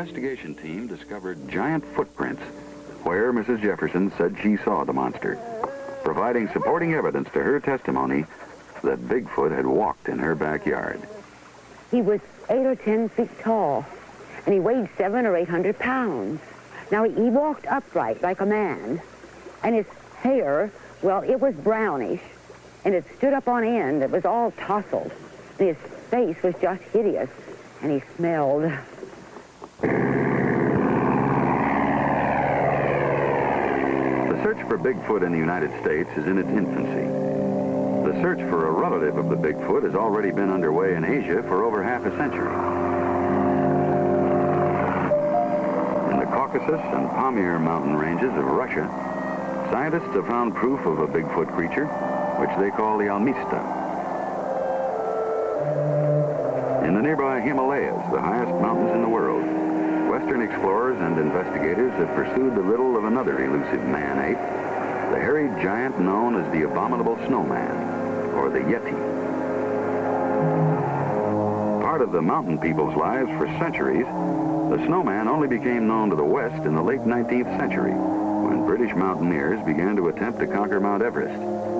investigation team discovered giant footprints where Mrs. Jefferson said she saw the monster, providing supporting evidence to her testimony that Bigfoot had walked in her backyard. He was 8 or 10 feet tall, and he weighed 700 or 800 pounds. Now, he walked upright like a man, and his hair, well, it was brownish, and it stood up on end. It was all tousled, and his face was just hideous, and he smelled. The search for Bigfoot in the United States is in its infancy. The search for a relative of the Bigfoot has already been underway in Asia for over half a century. In the Caucasus and Pamir mountain ranges of Russia, scientists have found proof of a Bigfoot creature, which they call the Almista. In the nearby Himalayas, the highest mountains in the world, Western explorers and investigators have pursued the riddle of another elusive man-ape, the hairy giant known as the Abominable Snowman, or the Yeti. Part of the mountain people's lives for centuries, the snowman only became known to the West in the late 19th century, when British mountaineers began to attempt to conquer Mount Everest.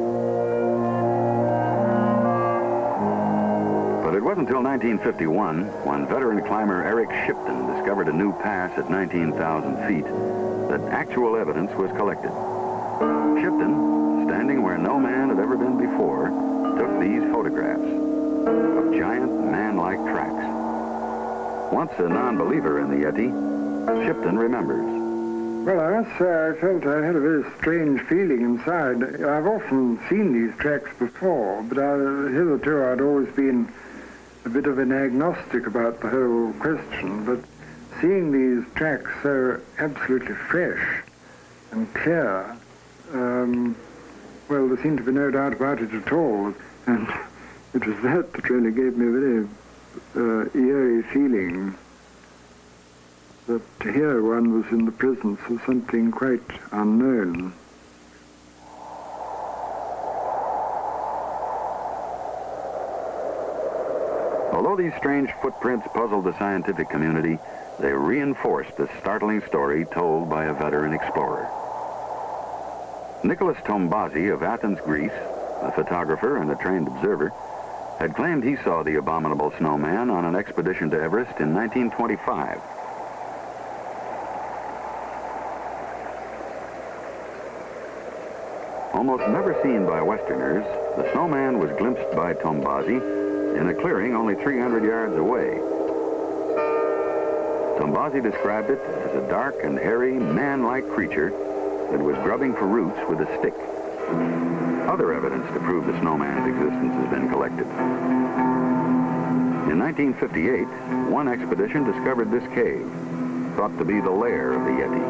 But it wasn't until 1951, when veteran climber Eric Shipton discovered a new pass at 19,000 feet, that actual evidence was collected. Shipton, standing where no man had ever been before, took these photographs of giant man-like tracks. Once a non-believer in the Yeti, Shipton remembers. Well, I must say I felt I had a very strange feeling inside. I've often seen these tracks before, but hitherto I'd always been a bit of an agnostic about the whole question, but seeing these tracks so absolutely fresh and clear, well, there seemed to be no doubt about it at all, and it was that really gave me a very eerie feeling that here one was in the presence of something quite unknown. Although these strange footprints puzzled the scientific community, they reinforced the startling story told by a veteran explorer. Nicholas Tombazi of Athens, Greece, a photographer and a trained observer, had claimed he saw the Abominable Snowman on an expedition to Everest in 1925. Almost never seen by Westerners, the snowman was glimpsed by Tombazi in a clearing only 300 yards away. Tombazi described it as a dark and hairy, man-like creature that was grubbing for roots with a stick. Other evidence to prove the snowman's existence has been collected. In 1958, one expedition discovered this cave, thought to be the lair of the Yeti.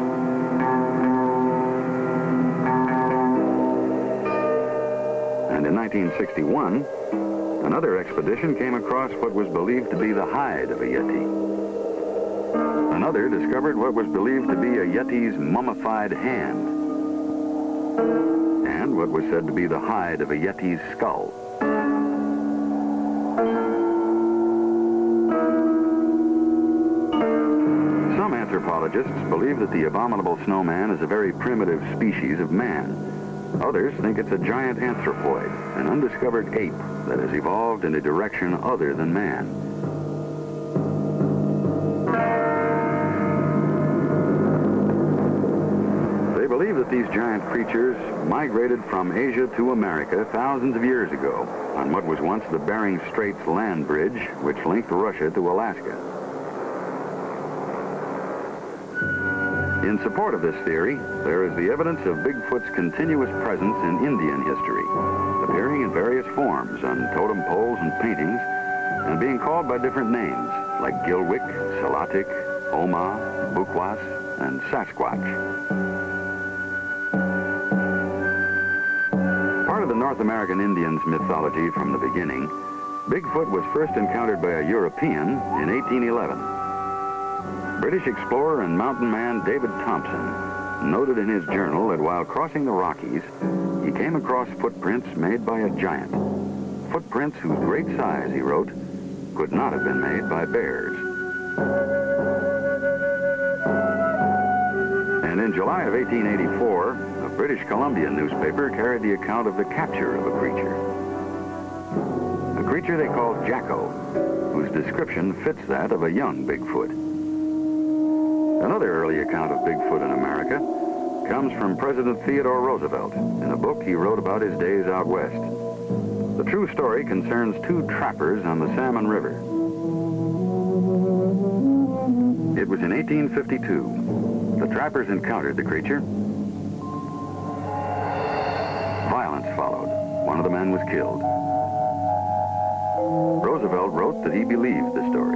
And in 1961, another expedition came across what was believed to be the hide of a Yeti. Another discovered what was believed to be a Yeti's mummified hand, and what was said to be the hide of a Yeti's skull. Some anthropologists believe that the Abominable Snowman is a very primitive species of man. Others think it's a giant anthropoid, an undiscovered ape that has evolved in a direction other than man. They believe that these giant creatures migrated from Asia to America thousands of years ago on what was once the Bering Straits land bridge, which linked Russia to Alaska. In support of this theory, there is the evidence of Bigfoot's continuous presence in Indian history, appearing in various forms on totem poles and paintings, and being called by different names, like Gilwick, Salatik, Oma, Bukwas, and Sasquatch. Part of the North American Indians' mythology from the beginning, Bigfoot was first encountered by a European in 1811. British explorer and mountain man David Thompson noted in his journal that while crossing the Rockies, he came across footprints made by a giant. Footprints whose great size, he wrote, could not have been made by bears. July of 1884, a British Columbia newspaper carried the account of the capture of a creature. A creature they called Jacko, whose description fits that of a young Bigfoot. Another early account of Bigfoot in America comes from President Theodore Roosevelt in a book he wrote about his days out west. The true story concerns two trappers on the Salmon River. It was in 1852. The trappers encountered the creature. Violence followed. One of the men was killed. Roosevelt wrote that he believed the story.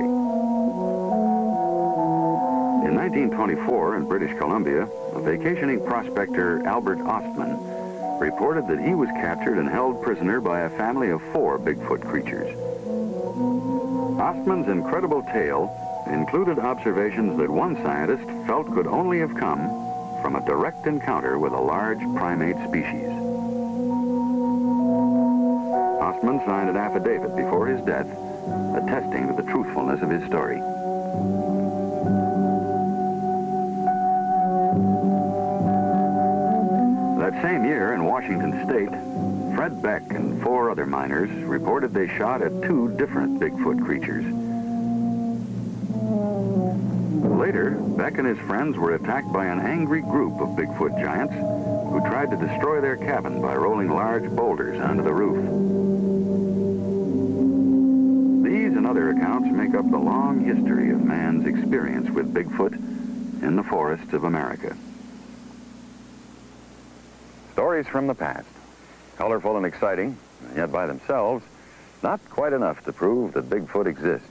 In 1924, in British Columbia, a vacationing prospector, Albert Ostman, reported that he was captured and held prisoner by a family of 4 Bigfoot creatures. Ostman's incredible tale included observations that one scientist felt could only have come from a direct encounter with a large primate species. Ostman signed an affidavit before his death attesting to the truthfulness of his story. That same year in Washington State, Fred Beck and 4 other miners reported they shot at 2 different Bigfoot creatures. Later, Beck and his friends were attacked by an angry group of Bigfoot giants who tried to destroy their cabin by rolling large boulders onto the roof. These and other accounts make up the long history of man's experience with Bigfoot in the forests of America. Stories from the past, colorful and exciting, and yet by themselves, not quite enough to prove that Bigfoot exists.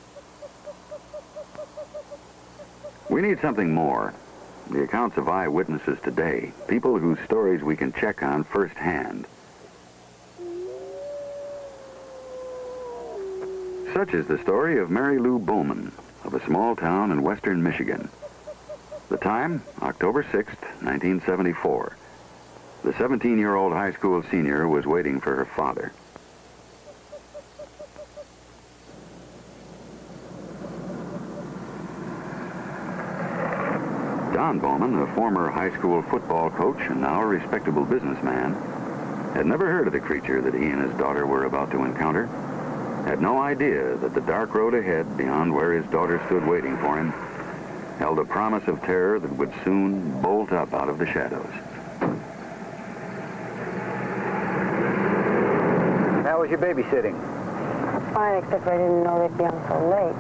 We need something more. The accounts of eyewitnesses today, people whose stories we can check on firsthand. Such is the story of Mary Lou Bowman of a small town in western Michigan. The time, October 6th, 1974. The 17-year-old high school senior was waiting for her father. Don Bowman, a former high school football coach and now a respectable businessman, had never heard of the creature that he and his daughter were about to encounter, had no idea that the dark road ahead beyond where his daughter stood waiting for him held a promise of terror that would soon bolt up out of the shadows. How was your babysitting? Fine, except I didn't know they'd be on so late.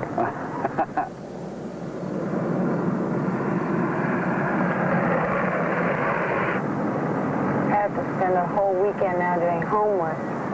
I have to spend a whole weekend now doing homework.